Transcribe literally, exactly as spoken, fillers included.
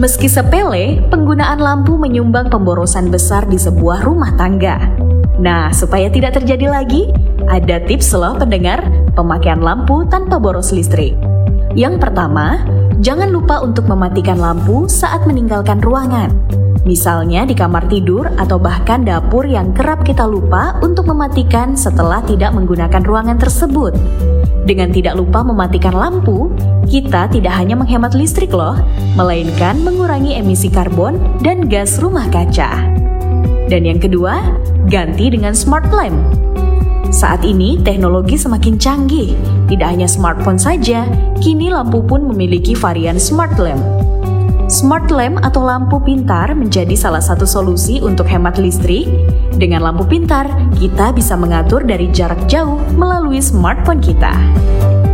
Meski sepele, penggunaan lampu menyumbang pemborosan besar di sebuah rumah tangga. Nah, supaya tidak terjadi lagi, ada tips loh pendengar, pemakaian lampu tanpa boros listrik. Yang pertama, jangan lupa untuk mematikan lampu saat meninggalkan ruangan. Misalnya di kamar tidur atau bahkan dapur yang kerap kita lupa untuk mematikan setelah tidak menggunakan ruangan tersebut. Dengan tidak lupa mematikan lampu, kita tidak hanya menghemat listrik loh, melainkan mengurangi emisi karbon dan gas rumah kaca. Dan yang kedua, ganti dengan smart lamp. Saat ini teknologi semakin canggih, tidak hanya smartphone saja, kini lampu pun memiliki varian smart lamp. Smart lamp atau lampu pintar menjadi salah satu solusi untuk hemat listrik. Dengan lampu pintar, kita bisa mengatur dari jarak jauh melalui smartphone kita.